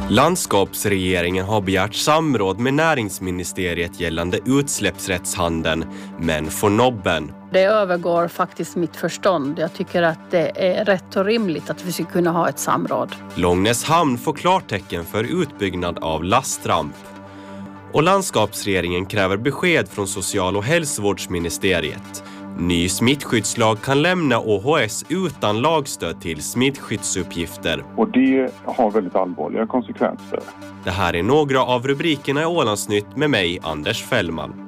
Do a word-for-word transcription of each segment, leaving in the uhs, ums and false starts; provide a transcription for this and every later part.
Landskapsregeringen har begärt samråd med näringsministeriet gällande utsläppsrättshandeln, men får nobben. Det övergår faktiskt mitt förstånd. Jag tycker att det är rätt och rimligt att vi ska kunna ha ett samråd. Långnäs hamn får klartecken för utbyggnad av lastramp. Och landskapsregeringen kräver besked från social- och hälsovårdsministeriet. Ny smittskyddslag kan lämna O H S utan lagstöd till smittskyddsuppgifter. Och det har väldigt allvarliga konsekvenser. Det här är några av rubrikerna i Ålandsnytt med mig, Anders Fällman.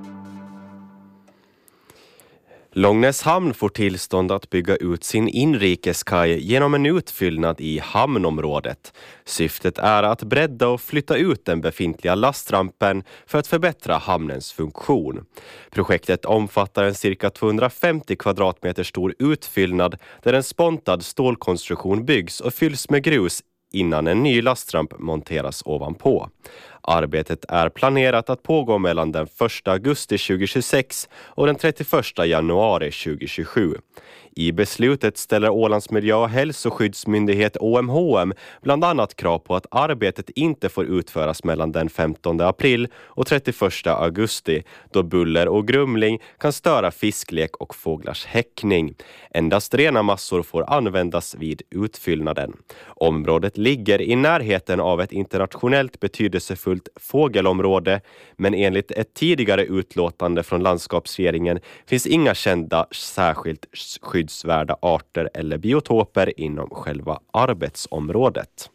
Långnäs hamn får tillstånd att bygga ut sin inrikeskaj genom en utfyllnad i hamnområdet. Syftet är att bredda och flytta ut den befintliga lastrampen för att förbättra hamnens funktion. Projektet omfattar en cirka tvåhundrafemtio kvadratmeter stor utfyllnad där en spontad stålkonstruktion byggs och fylls med grus innan en ny lastramp monteras ovanpå. Arbetet är planerat att pågå mellan den första augusti tjugohundratjugosex och den trettioförsta januari tjugohundratjugosju. I beslutet ställer Ålands miljö- och hälsoskyddsmyndighet O M H M bland annat krav på att arbetet inte får utföras mellan den femtonde april och trettioförsta augusti, då buller och grumling kan störa fisklek och fåglars häckning. Endast rena massor får användas vid utfyllnaden. Området ligger i närheten av ett internationellt betydelsefullt fågelområde, men enligt ett tidigare utlåtande från landskapsregeringen finns inga kända särskilt skyddsvärda arter eller biotoper inom själva arbetsområdet.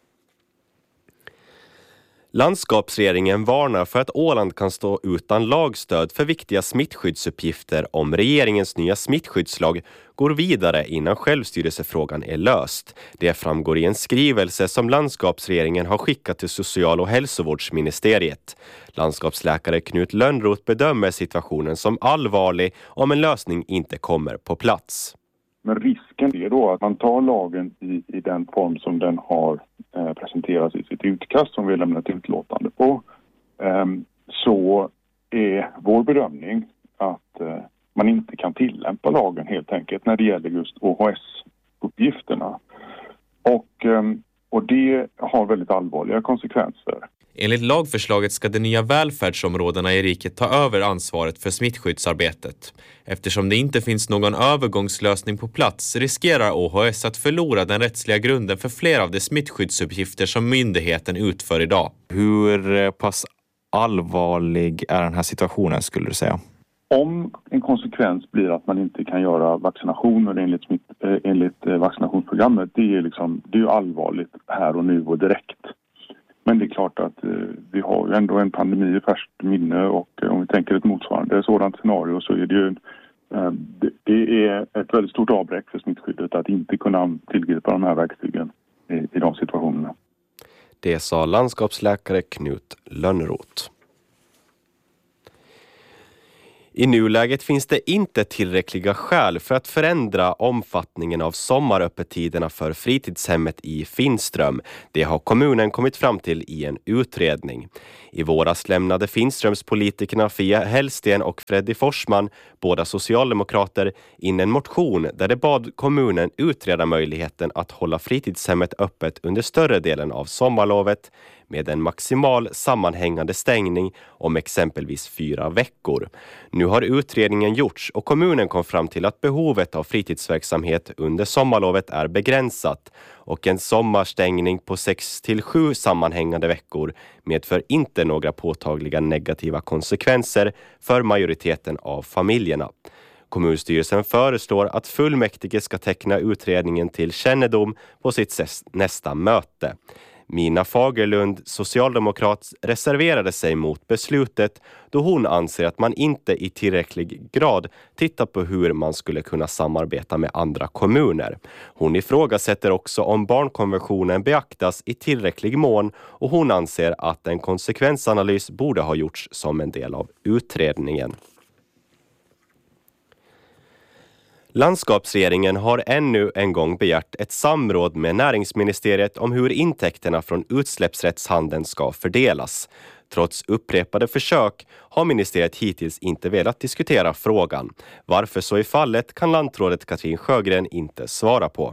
Landskapsregeringen varnar för att Åland kan stå utan lagstöd för viktiga smittskyddsuppgifter om regeringens nya smittskyddslag går vidare innan självstyrelsefrågan är löst. Det framgår i en skrivelse som landskapsregeringen har skickat till social- och hälsovårdsministeriet. Landskapsläkare Knut Lönnroth bedömer situationen som allvarlig om en lösning inte kommer på plats. Men risken är då att man tar lagen i, i den form som den har eh, presenterats i sitt utkast som vi har lämnat utlåtande på. Eh, så är vår bedömning att eh, man inte kan tillämpa lagen helt enkelt när det gäller just O H S-uppgifterna. Och, eh, och det har väldigt allvarliga konsekvenser. Enligt lagförslaget ska de nya välfärdsområdena i riket ta över ansvaret för smittskyddsarbetet. Eftersom det inte finns någon övergångslösning på plats riskerar O H S att förlora den rättsliga grunden för flera av de smittskyddsuppgifter som myndigheten utför idag. Hur pass allvarlig är den här situationen skulle du säga? Om en konsekvens blir att man inte kan göra vaccinationer enligt, smitt, eh, enligt vaccinationsprogrammet, det är, liksom, det är ju allvarligt här och nu och direkt. Men det är klart att eh, vi har ju ändå en pandemi i färskt minne och eh, om vi tänker ett motsvarande sådant scenario så är det ju eh, det, det är ett väldigt stort avbräck för smittskyddet att inte kunna tillgripa de här verktygen i, i de situationerna. Det sa landskapsläkare Knut Lönnroth. I nuläget finns det inte tillräckliga skäl för att förändra omfattningen av sommaröppettiderna för fritidshemmet i Finström. Det har kommunen kommit fram till i en utredning. I våras lämnade Finströmspolitikerna Fia Hellsten och Freddy Forsman, båda socialdemokrater, in en motion där de bad kommunen utreda möjligheten att hålla fritidshemmet öppet under större delen av sommarlovet med en maximal sammanhängande stängning om exempelvis fyra veckor. Nu har utredningen gjorts och kommunen kom fram till att behovet av fritidsverksamhet under sommarlovet är begränsat och en sommarstängning på sex till sju sammanhängande veckor medför inte några påtagliga negativa konsekvenser för majoriteten av familjerna. Kommunstyrelsen föreslår att fullmäktige ska teckna utredningen till kännedom på sitt nästa möte. Mina Fagerlund, socialdemokrat, reserverade sig mot beslutet då hon anser att man inte i tillräcklig grad tittar på hur man skulle kunna samarbeta med andra kommuner. Hon ifrågasätter också om barnkonventionen beaktas i tillräcklig mån och hon anser att en konsekvensanalys borde ha gjorts som en del av utredningen. Landskapsregeringen har ännu en gång begärt ett samråd med näringsministeriet om hur intäkterna från utsläppsrättshandeln ska fördelas. Trots upprepade försök har ministeriet hittills inte velat diskutera frågan. Varför så är fallet kan lantrådet Katrin Sjögren inte svara på.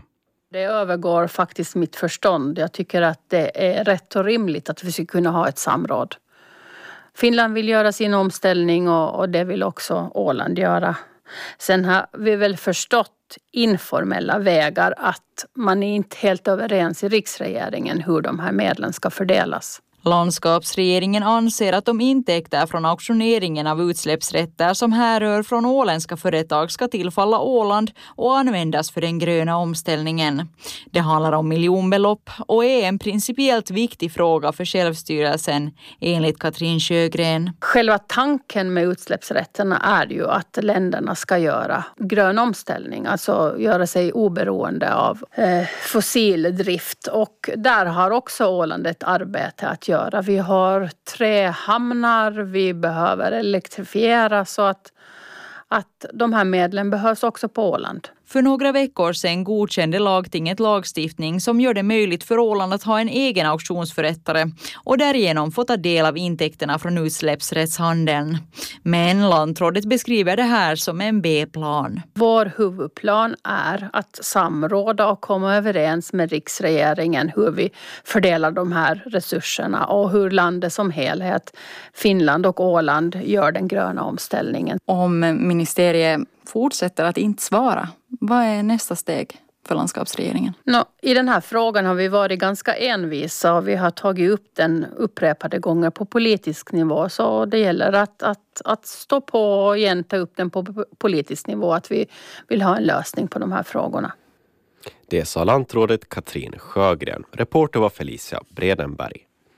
Det övergår faktiskt mitt förstånd. Jag tycker att det är rätt och rimligt att vi ska kunna ha ett samråd. Finland vill göra sin omställning och, och det vill också Åland göra. Sen har vi väl förstått informella vägar att man är inte helt överens i riksregeringen hur de här medlen ska fördelas. Landskapsregeringen anser att de intäkter från auktioneringen av utsläppsrätter som härrör från åländska företag ska tillfalla Åland och användas för den gröna omställningen. Det handlar om miljonbelopp och är en principiellt viktig fråga för självstyrelsen, enligt Katrin Sjögren. Själva tanken med utsläppsrätterna är ju att länderna ska göra grön omställning, alltså göra sig oberoende av eh, fossil drift, och där har också Åland ett arbete att göra. Vi har tre hamnar, vi behöver elektrifiera, så att, att de här medlen behövs också på Åland. För några veckor sedan godkände lagtinget lagstiftning som gör det möjligt för Åland att ha en egen auktionsförrättare och därigenom få ta del av intäkterna från utsläppsrättshandeln. Men landrådet beskriver det här som en B-plan. Vår huvudplan är att samråda och komma överens med riksregeringen hur vi fördelar de här resurserna och hur landet som helhet, Finland och Åland, gör den gröna omställningen. Om ministeriet fortsätter att inte svara, vad är nästa steg för landskapsregeringen? No, I den här frågan har vi varit ganska envisa och vi har tagit upp den upprepade gånger på politisk nivå. Så det gäller att, att, att stå på och igen ta upp den på politisk nivå, att vi vill ha en lösning på de här frågorna. Det sa lantrådet Katrin Sjögren. Reporter var Felicia Bredenberg.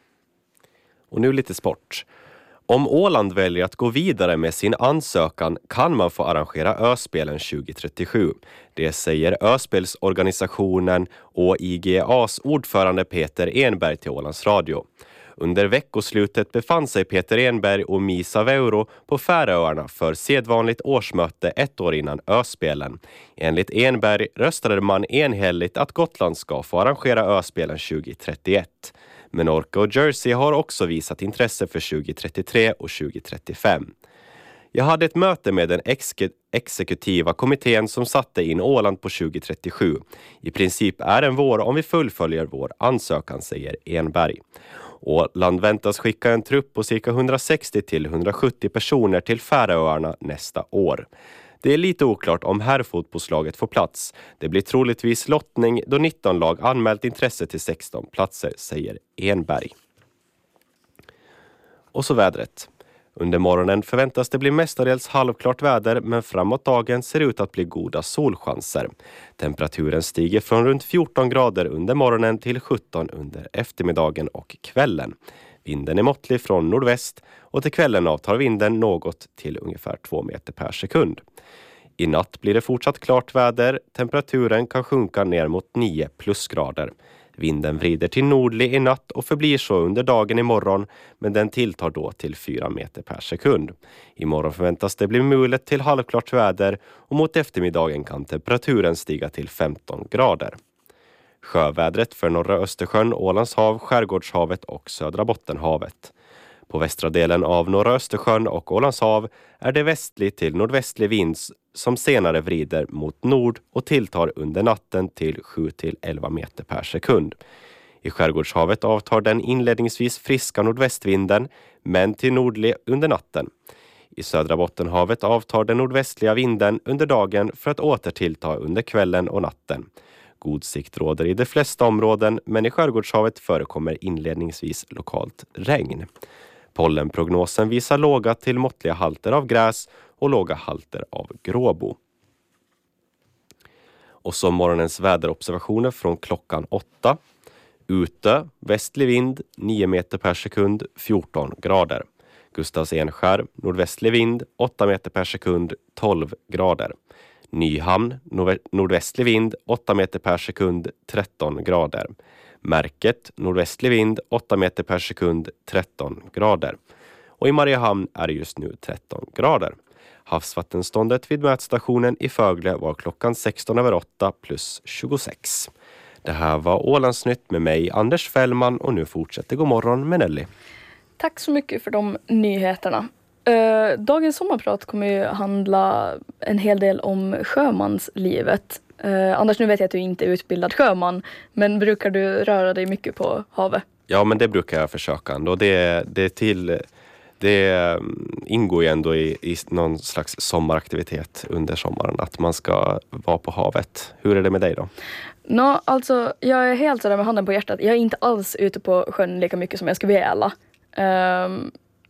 Och nu lite sport. Om Åland väljer att gå vidare med sin ansökan kan man få arrangera Öspelen tjugo trettiosju. Det säger Öspelsorganisationen och I G A:s ordförande Peter Enberg till Ålands Radio. Under veckoslutet befann sig Peter Enberg och Misa Veuro på Färöarna för sedvanligt årsmöte ett år innan Öspelen. Enligt Enberg röstade man enhälligt att Gotland ska få arrangera Öspelen tjugo trettioett. Menorca och Jersey har också visat intresse för tjugo trettiotre och tjugo trettiofem. Jag hade ett möte med den ex- exekutiva kommittén som satte in Åland på tjugo trettiosju. I princip är den vår om vi fullföljer vår ansökan, säger Enberg. Åland väntas skicka en trupp på cirka hundrasextio till hundrasjuttio personer till Färöarna nästa år. Det är lite oklart om herrfotbollslaget får plats. Det blir troligtvis lottning då nitton lag anmält intresse till sexton platser, säger Enberg. Och så vädret. Under morgonen förväntas det bli mestadels halvklart väder, men framåt dagen ser det ut att bli goda solchanser. Temperaturen stiger från runt fjorton grader under morgonen till sjutton under eftermiddagen och kvällen. Vinden är måttlig från nordväst och till kvällen avtar vinden något till ungefär två meter per sekund. I natt blir det fortsatt klart väder. Temperaturen kan sjunka ner mot nio plusgrader. Vinden vrider till nordlig i natt och förblir så under dagen imorgon, men den tilltar då till fyra meter per sekund. Imorgon förväntas det bli mulet till halvklart väder och mot eftermiddagen kan temperaturen stiga till femton grader. Sjövädret för norra Östersjön, Ålands hav, Skärgårdshavet och södra Bottenhavet. På västra delen av norra Östersjön och Ålands hav är det västlig till nordvästlig vind som senare vrider mot nord och tilltar under natten till sju till elva meter per sekund. I Skärgårdshavet avtar den inledningsvis friska nordvästvinden, men till nordlig under natten. I södra Bottenhavet avtar den nordvästliga vinden under dagen för att åter tillta under kvällen och natten. God sikt råder i de flesta områden, men i Skärgårdshavet förekommer inledningsvis lokalt regn. Pollenprognosen visar låga till måttliga halter av gräs och låga halter av gråbo. Och så morgonens väderobservationer från klockan åtta. Ute, västlig vind, nio meter per sekund, fjorton grader. Gustavs Enskär, nordvästlig vind, åtta meter per sekund, tolv grader. Nyhamn, nordvästlig vind, åtta meter per sekund, tretton grader. Märket, nordvästlig vind, åtta meter per sekund, tretton grader. Och i Mariehamn är det just nu tretton grader. Havsvattenståndet vid mätstationen i Fögle var klockan sexton över åtta plus tjugosex. Det här var Ålandsnytt med mig, Anders Fällman, och nu fortsätter God morgon med Nelly. Tack så mycket för de nyheterna. Uh, dagens sommarprat kommer ju handla en hel del om sjömanslivet. Uh, Anders, nu vet jag att du inte är utbildad sjöman, men brukar du röra dig mycket på havet? Ja, men det brukar jag försöka ändå. Det, det, till, det ingår ju ändå i, i någon slags sommaraktivitet under sommaren, att man ska vara på havet. Hur är det med dig då? Nå, alltså, jag är helt sådär med handen på hjärtat. Jag är inte alls ute på sjön lika mycket som jag skulle vilja. Um,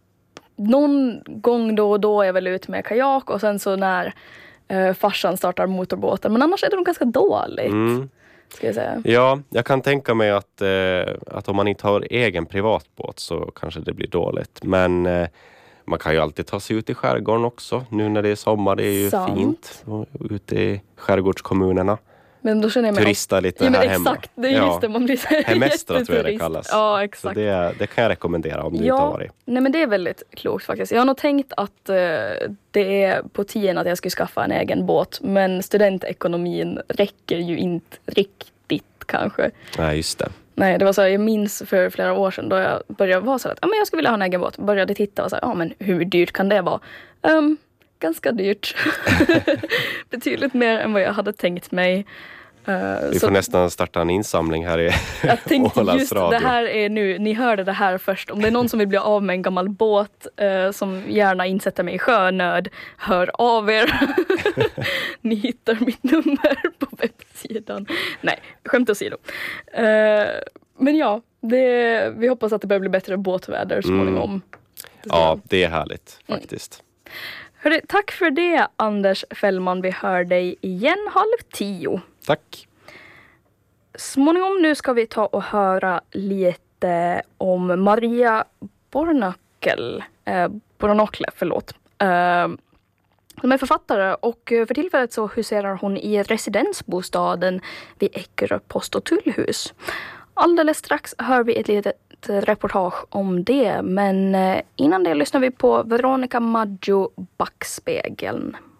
någon gång då och då är jag väl ute med kajak, och sen så när uh, farsan startar motorbåten. Men annars är det nog ganska dåligt. Mm. Ska jag säga. Ja, jag kan tänka mig att, eh, att om man inte har egen privatbåt så kanske det blir dåligt. Men eh, man kan ju alltid ta sig ut i skärgården också. Nu när det är sommar, det är ju Sant. fint. Och ute i skärgårdskommunerna. Men då känner jag mig turista lite ja, här men hemma. Exakt, det är just ja. det man blir så hemestra tror jag det kallas. Ja, exakt. Så det, det kan jag rekommendera om du ja, inte har varit. Nej, men det är väldigt klokt faktiskt. Jag har nog tänkt att uh, det är på tiden att jag skulle skaffa en egen båt. Men studentekonomin räcker ju inte riktigt kanske. Nej, just det. Nej, det var så här, jag minns för flera år sedan då jag började vara så att ja, men jag skulle vilja ha en egen båt. Började titta och så här, ja men hur dyrt kan det vara? Um, ganska dyrt. Betydligt mer än vad jag hade tänkt mig. Uh, Vi får så, nästan starta en insamling här i jag tänkte Ålands just radio. Det här är nu, ni hörde det här först. Om det är någon som vill bli av med en gammal båt uh, som gärna insätter mig i sjönöd, hör av er. Ni hittar mitt nummer på webbsidan. Nej, skämt åsido. Uh, men ja, det, vi hoppas att det börjar bli bättre båtväder småningom. Mm. Ja, det är härligt faktiskt. Mm. Hörru, tack för det, Anders Fällman. Vi hör dig igen halv tio. Tack. Småningom nu ska vi ta och höra lite om Maria Bornakel, eh, Bornokle, förlåt. Eh, hon är författare och för tillfället så huserar hon i residensbostaden vid Eckerö post- och tullhus. Alldeles strax hör vi ett litet reportage om det, men innan det lyssnar vi på Veronica Maggio, Backspegeln.